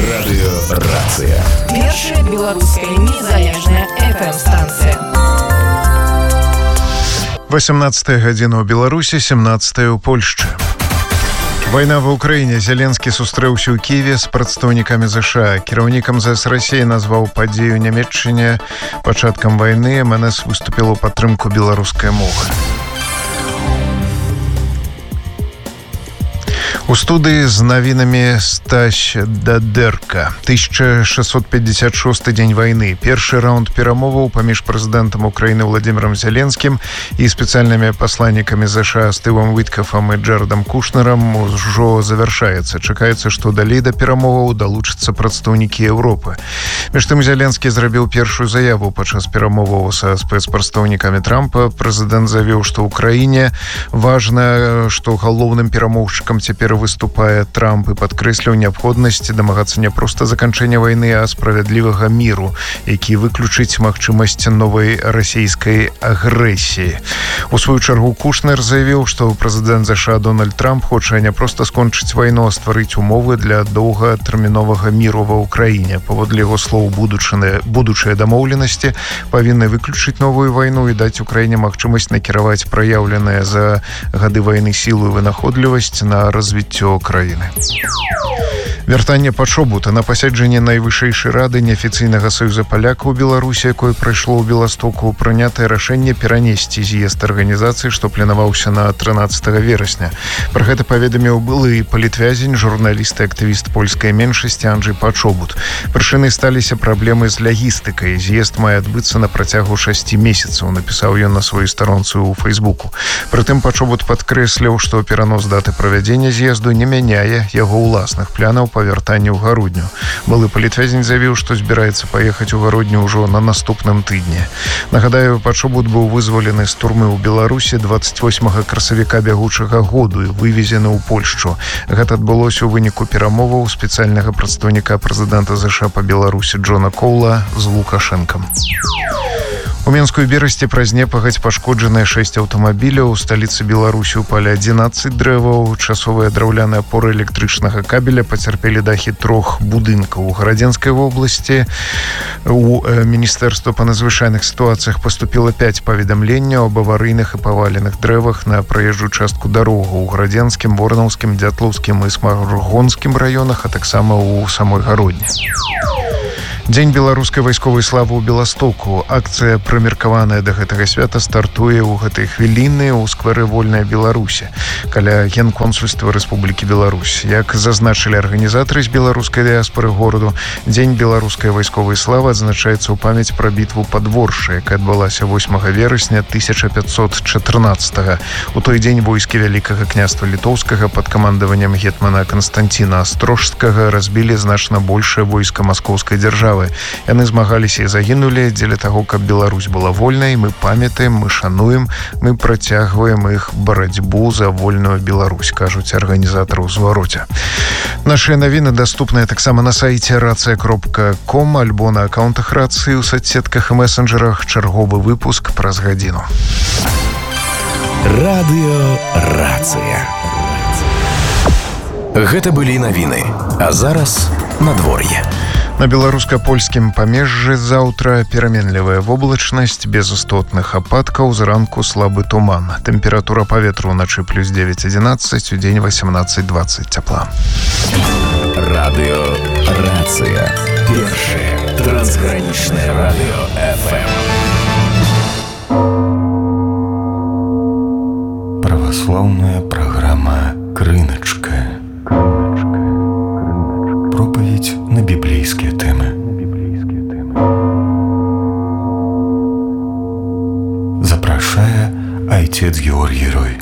Радыёрацыя. Першая беларуская незалежная FM-станцыя. 18 гадзіна ў Беларусі, 17 ў Польшчы. Вайна ва ўкраіне. Зеленскі сустрэўся ў Кіеве з прадстаўнікамі ЗША. Кіраўнік МЗС Расіі назваў падзею Нямецчыне пачаткам вайны. МНС выступіла ў падтрымку беларускай мовы. У студыі з навінамі Стась Дадэрка. 1656 дзень вайны. Першы раунд перамоваў паміж прэзідэнтам Украіны Владзімірам Зеленскім і спецыяльнымі пасланнікамі ЗША Стывам Уіткафам і Джарэдам Кушнерам ужо завяршаецца. Чакаецца, што далей да перамоваў далучацца прадстаўнікі Еўропы. Між тым Зеленскі зрабіў першую заяву падчас перамоваў са спецпрадстаўнікамі Трампа. Прэзідэнт заявіў, што ў краіне важна, што галоўным перамоўшчыкам цяпер выступае Трамп і падкрэсліў неабходнасць дамагацца не проста заканчэння вайны, а справядлівага міру, які выключыць магчымасць новай расійскай агрэсіі. У сваю чаргу Кушнер заявіў, што прэзідэнт ЗША Дональд Трамп хоча не проста скончыць вайну, а стварыць умовы для доўгатэрміновага міру ва ўкраіне. Паводле яго слоў, будучыя дамоўленасці павінны выключыць новую вайну і даць Украіне магчымасць накіраваць праяўленыя за гады вайны сілу і вынаходлівасць на развіццё краіны. Вяртанне пачобута. На пасяджэнні найвышэйшай рады неафіцыйнага саюза палякаў у Беларусі, якое прайшло ў Беластоку, прынятае рашэнне перанесці з'езд арганізацыі, што планаваўся на 13 верасня. Пра гэта паведаміў былы палітвязень, журналіст і актывіст польскай меншасці Анджэй Пачобут. Прычынай сталіся праблемы з лагістыкай. З'езд мае адбыцца на працягу 6 месяцаў, напісаў ён на сваёй старонцы ў Фейсбуку. Прытым Пачобут падкрэсліў, што перанос даты правядзення з'езду не мяняе яго ўласных планаў па вяртанні ў гародню. Былы палітвязень заявіў, што збіраецца паехаць у гародню ўжо на наступным тыдні. Нагадаю, Пачобут быў вызвалены з турмы ў Беларусі 28 красавіка бягучага году і вывезены ў Польшчу. Гэта адбылося ў выніку перамоваў спецыяльнага прадстаўніка прэзідэнта ЗША па Беларусі Джона Коула з Лукашэнкам. У Менскую Берасці праз непагадзь пашкоджаныя 6 аўтамабіляў. У сталіцы Беларусі упалі 11 дрэваў. Часовыя драўляныя апоры электрычнага кабеля пацярпелі дахі 3 будынкаў. У Гарадзенскай вобласці у Міністэрства па надзвычайных сітуацыях паступіла 5 паведамленняў аб аварыйных і паваленых дрэвах на праезжую частку дарогу ў Гарадзенскім, Ворнаўскім, Дзятлаўскім і Смаргонскім раёнах, а таксама ў самой Гародні. Дзень беларускай вайсковай славы ў Беластоку. Акцыя, прымеркаваная да гэтага свята, стартуе ў гэтай хвіліны ў скверы Вольная Беларусі, каля генконсульства Рэспублікі Беларусь. Як зазначылі арганізатары з беларускай дыяспоры гораду, Дзень беларускай вайсковай славы адзначаецца ў памяць пра бітву пад Воршай, якая адбылася 8 верасня 1514-га. У той дзень войскі Вялікага княства Літоўскага пад камандаваннем гетмана Канстанціна Астрожскага разбілі значна большае войска маскоўскай дзяржавы. Яны змагаліся і загінулі дзеля таго, каб Беларусь была вольнай. Мы памятаем, мы шануем, мы працягваем іх барацьбу за вольную Беларусь, кажуць арганізатары ў звароце. Нашыя навіны даступныя таксама на сайце racja.com альбо на аккаунтах Рацыі ў соцсетках і месенджерах. Чарговы выпуск праз гадзіну. Радыёрацыя. Гэта былі навіны. А зараз надвор'е. На беларуска-польскім памежжы заўтра пераменлівая воблачнасць, без істотных ападкаў, зранку слабы туман. Тэмпература паветра ўначы плюс 9-11, удзень 18-20 цяпла. Радыёрацыя. Першае трансгранічнае радыё FM. Праваслаўная праграма «Крыначка». Проповедь на библейские темы. Запрашая отец Георгий Рой.